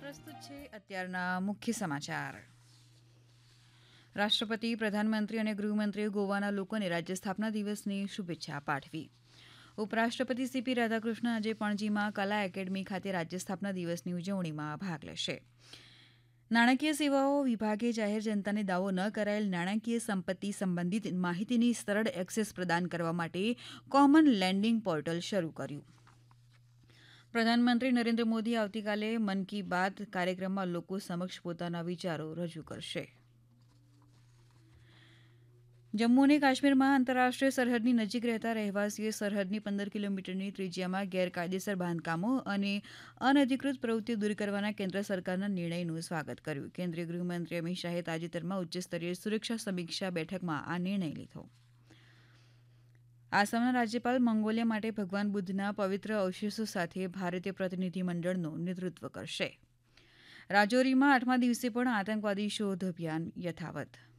પ્રસ્તુત છે અત્યારના મુખ્ય સમાચાર. રાષ્ટ્રપતિ, પ્રધાનમંત્રી અને ગૃહમંત્રીએ ગોવાના લોકોને રાજ્ય સ્થાપના દિવસની શુભેચ્છા પાઠવી. ઉપરાષ્ટ્રપતિ સીપી રાધાકૃષ્ણ આજે પણજીમાં કલા એકેડમી ખાતે રાજ્ય સ્થાપના દિવસની ઉજવણીમાં ભાગ લેશે. નાણાકીય સેવાઓ વિભાગે જાહેર જનતાને દાવો ન કરાયેલ નાણાકીય સંપત્તિ સંબંધિત માહિતીની સરળ એક્સેસ પ્રદાન કરવા માટે કોમન લેન્ડિંગ પોર્ટલ શરૂ કર્યું. પ્રધાનમંત્રી નરેન્દ્ર મોદી આવતીકાલે મન કી બાત કાર્યક્રમમાં લોકો સમક્ષ પોતાના વિચારો રજૂ કરશે. જમ્મુ અને કાશ્મીરમાં આંતરરાષ્ટ્રીય સરહદની નજીક રહેતા રહેવાસીઓએ સરહદની 15 કિલોમીટરની ત્રિજ્યામાં ગેરકાયદેસર બાંધકામો અને અનધિકૃત પ્રવૃત્તિઓ દૂર કરવાના કેન્દ્ર સરકારના નિર્ણયનું સ્વાગત કર્યું. કેન્દ્રીય ગૃહમંત્રી અમિત શાહે તાજેતરમાં ઉચ્ચસ્તરીય સુરક્ષા સમીક્ષા બેઠકમાં આ નિર્ણય લીધો. આસામના રાજ્યપાલ મંગોલિયા માટે ભગવાન બુદ્ધના પવિત્ર અવશેષો સાથે ભારતીય પ્રતિનિધિમંડળનું નેતૃત્વ કરશે. રાજૌરીમાં 8મા દિવસે પણ આતંકવાદી શોધ અભિયાન યથાવત.